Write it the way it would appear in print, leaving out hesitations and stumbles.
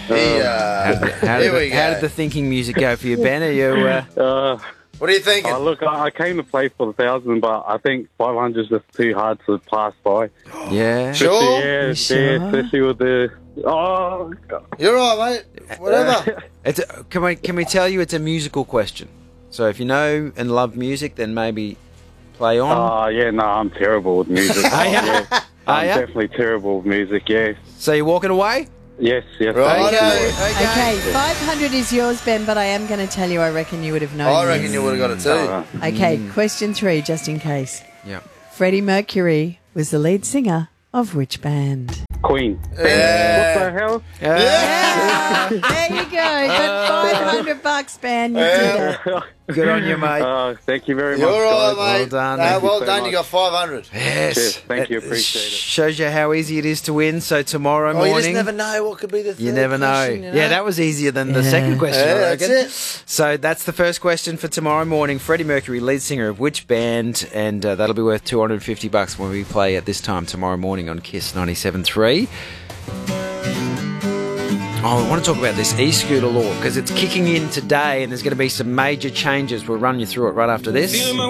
How did the thinking music go for you, Ben? Are you? What are you thinking? Look, I came to play for the 1,000, but I think 500 is just too hard to pass by. Yeah. Sure? Yeah, especially with the... Oh, God. You're all right, mate. Whatever. Can we tell you it's a musical question? So if you know and love music, then maybe play on. I'm terrible with music. I'm definitely terrible with music, yeah. So you're walking away? Yes. Right. Okay, 500 is yours, Ben, but I am going to tell you I reckon you would have known I reckon this. you would have got it too. Okay, question 3, just in case. Yeah. Freddie Mercury was the lead singer of which band? Queen. Yeah. What the hell? Yeah, there you go. Got $500, Ben. You did it. Good on you, mate. Thank you very You're much, all guys. right, mate. Well done. No, Thank you well so done. much. You got 500. Yes. Cheers. Thank you. Appreciate it. Shows you how easy it is to win. So tomorrow morning. You just never know what could be the third You never know. question, you know. Yeah, that was easier than the second question, Yeah, I reckon. that's it. So that's the first question for tomorrow morning. Freddie Mercury, lead singer of which band? And that'll be worth $250 when we play at this time tomorrow morning on Kiss 97.3. Oh, I want to talk about this e-scooter law because it's kicking in today and there's going to be some major changes. We'll run you through it right after this.